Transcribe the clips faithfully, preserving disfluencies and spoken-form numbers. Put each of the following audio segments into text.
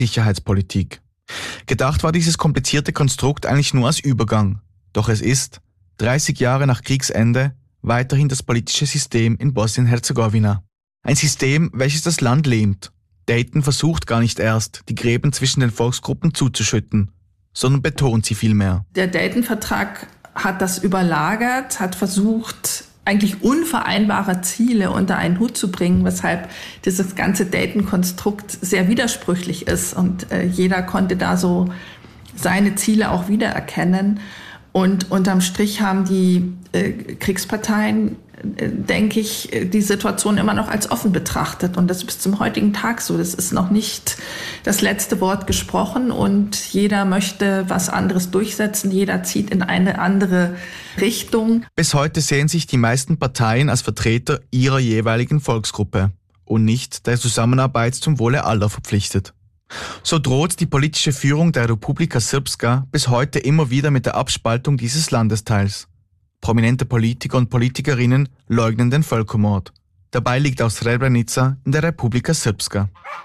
Sicherheitspolitik. Gedacht war dieses komplizierte Konstrukt eigentlich nur als Übergang. Doch es ist, dreißig Jahre nach Kriegsende, weiterhin das politische System in Bosnien-Herzegowina. Ein System, welches das Land lähmt. Dayton versucht gar nicht erst, die Gräben zwischen den Volksgruppen zuzuschütten, sondern betont sie vielmehr. Der Dayton-Vertrag hat das überlagert, hat versucht, eigentlich unvereinbare Ziele unter einen Hut zu bringen, weshalb dieses ganze Dayton-Konstrukt sehr widersprüchlich ist. Und äh, jeder konnte da so seine Ziele auch wiedererkennen. Und unterm Strich haben die äh, Kriegsparteien, äh, denke ich, die Situation immer noch als offen betrachtet. Und das ist bis zum heutigen Tag so. Das ist noch nicht das letzte Wort gesprochen. Und jeder möchte was anderes durchsetzen. Jeder zieht in eine andere Richtung. Bis heute sehen sich die meisten Parteien als Vertreter ihrer jeweiligen Volksgruppe und nicht der Zusammenarbeit zum Wohle aller verpflichtet. So droht die politische Führung der Republika Srpska bis heute immer wieder mit der Abspaltung dieses Landesteils. Prominente Politiker und Politikerinnen leugnen den Völkermord. Dabei liegt auch Srebrenica in der Republika Srpska.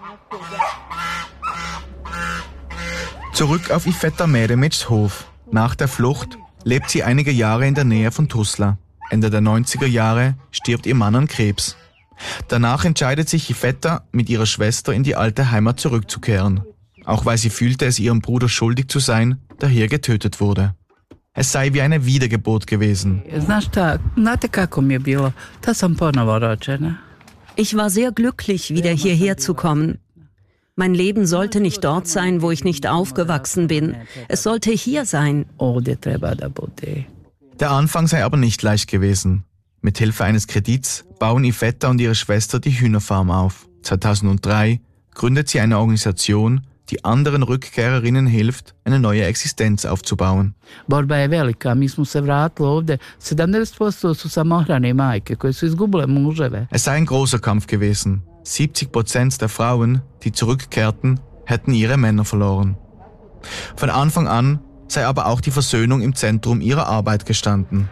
Zurück auf Iveta Meremics Hof. Nach der Flucht lebt sie einige Jahre in der Nähe von Tuzla. Ende der neunziger Jahre stirbt ihr Mann an Krebs. Danach entscheidet sich Iveta, mit ihrer Schwester in die alte Heimat zurückzukehren. Auch weil sie fühlte, es ihrem Bruder schuldig zu sein, der hier getötet wurde. Es sei wie eine Wiedergeburt gewesen. Ich war sehr glücklich, wieder hierher zu kommen. Mein Leben sollte nicht dort sein, wo ich nicht aufgewachsen bin. Es sollte hier sein. Der Anfang sei aber nicht leicht gewesen. Mit Hilfe eines Kredits bauen Iveta und ihre Schwester die Hühnerfarm auf. zweitausenddrei gründet sie eine Organisation, die anderen Rückkehrerinnen hilft, eine neue Existenz aufzubauen. Es sei ein großer Kampf gewesen. siebzig Prozent der Frauen, die zurückkehrten, hätten ihre Männer verloren. Von Anfang an sei aber auch die Versöhnung im Zentrum ihrer Arbeit gestanden.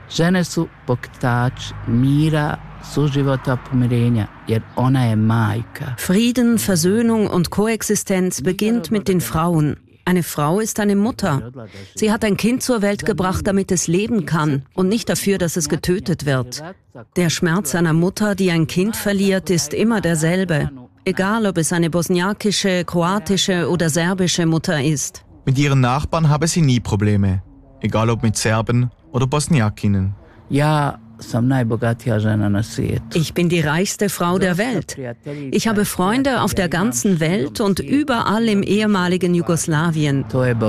Frieden, Versöhnung und Koexistenz beginnt mit den Frauen. Eine Frau ist eine Mutter. Sie hat ein Kind zur Welt gebracht, damit es leben kann und nicht dafür, dass es getötet wird. Der Schmerz einer Mutter, die ein Kind verliert, ist immer derselbe. Egal, ob es eine bosniakische, kroatische oder serbische Mutter ist. Mit ihren Nachbarn habe sie nie Probleme, egal ob mit Serben oder Bosniakinnen. Ich bin die reichste Frau der Welt. Ich habe Freunde auf der ganzen Welt und überall im ehemaligen Jugoslawien.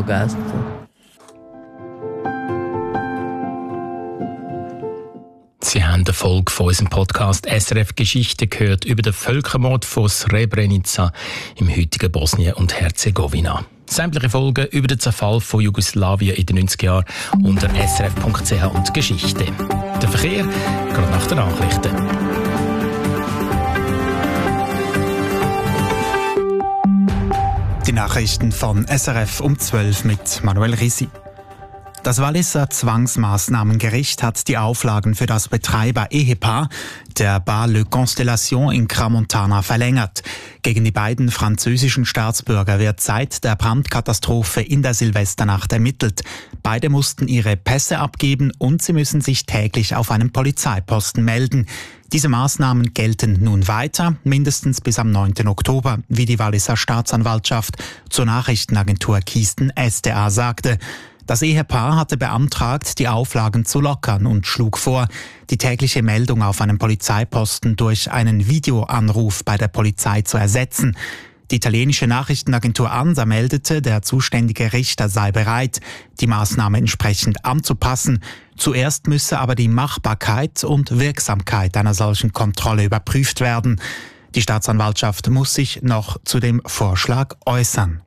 Sie haben eine Folge von unserem Podcast S R F Geschichte gehört über den Völkermord von Srebrenica im heutigen Bosnien und Herzegowina. Sämtliche Folgen über den Zerfall von Jugoslawien in den neunziger Jahren unter s r f punkt c h und Geschichte. Der Verkehr gerade nach den Nachrichten. Die Nachrichten von S R F um zwölf mit Manuel Risi. Das Walliser Zwangsmaßnahmengericht hat die Auflagen für das Betreiber-Ehepaar der Bar Le Constellation in Crans-Montana verlängert. Gegen die beiden französischen Staatsbürger wird seit der Brandkatastrophe in der Silvesternacht ermittelt. Beide mussten ihre Pässe abgeben und sie müssen sich täglich auf einem Polizeiposten melden. Diese Maßnahmen gelten nun weiter, mindestens bis am neunten Oktober, wie die Walliser Staatsanwaltschaft zur Nachrichtenagentur Kisten S D A sagte. Das Ehepaar hatte beantragt, die Auflagen zu lockern und schlug vor, die tägliche Meldung auf einem Polizeiposten durch einen Videoanruf bei der Polizei zu ersetzen. Die italienische Nachrichtenagentur ANSA meldete, der zuständige Richter sei bereit, die Maßnahme entsprechend anzupassen. Zuerst müsse aber die Machbarkeit und Wirksamkeit einer solchen Kontrolle überprüft werden. Die Staatsanwaltschaft muss sich noch zu dem Vorschlag äußern.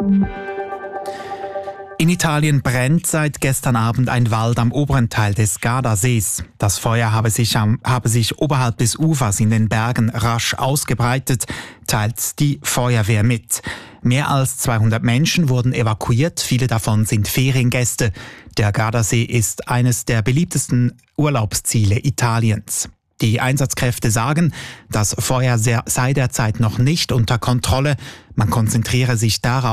In Italien brennt seit gestern Abend ein Wald am oberen Teil des Gardasees. Das Feuer habe sich, am, habe sich oberhalb des Ufers in den Bergen rasch ausgebreitet, teilt die Feuerwehr mit. Mehr als zweihundert Menschen wurden evakuiert, viele davon sind Feriengäste. Der Gardasee ist eines der beliebtesten Urlaubsziele Italiens. Die Einsatzkräfte sagen, das Feuer sei derzeit noch nicht unter Kontrolle. Man konzentriere sich darauf,